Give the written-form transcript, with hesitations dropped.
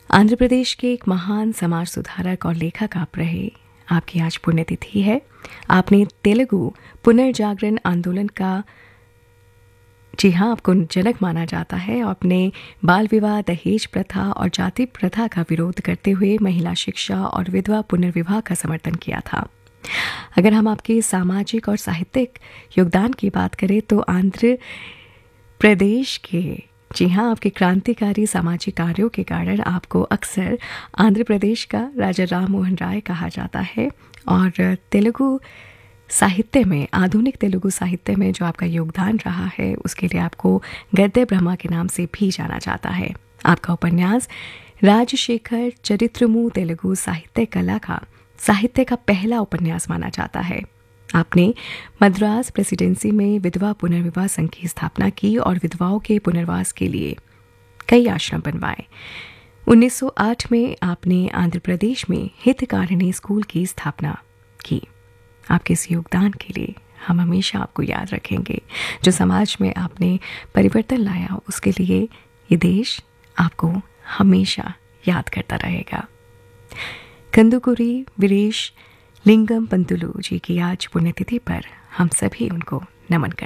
आंध्र प्रदेश के एक महान समाज सुधारक और लेखक आप रहे। आपकी आज पुण्यतिथि है। आपने तेलुगु पुनर्जागरण आंदोलन का, जी हाँ, आपको जनक माना जाता है। और अपने बाल विवाह, दहेज प्रथा और जाति प्रथा का विरोध करते हुए महिला शिक्षा और विधवा पुनर्विवाह का समर्थन किया था। अगर हम आपके सामाजिक और साहित्यिक योगदान की बात करें तो आंध्र प्रदेश के, जी हाँ, आपके क्रांतिकारी सामाजिक कार्यों के कारण आपको अक्सर आंध्र प्रदेश का राजा राम मोहन राय कहा जाता है। और तेलुगु साहित्य में, आधुनिक तेलुगु साहित्य में जो आपका योगदान रहा है उसके लिए आपको गद्य ब्रह्मा के नाम से भी जाना जाता है। आपका उपन्यास राजशेखर चरित्रमू तेलुगु साहित्य का पहला उपन्यास माना जाता है। आपने मद्रास प्रेसिडेंसी में विधवा पुनर्विवाह संघ की स्थापना की और विधवाओं के पुनर्वास के लिए कई आश्रम बनवाए। 1908 में आपने आंध्र प्रदेश में हितकारिणी स्कूल की स्थापना की। आपके इस योगदान के लिए हम हमेशा आपको याद रखेंगे। जो समाज में आपने परिवर्तन लाया उसके लिए ये देश आपको हमेशा याद करता रहेगा। कंदुकुरी वीरेश लिंगम पंतुलु जी की आज पुण्यतिथि पर हम सभी उनको नमन करते हैं।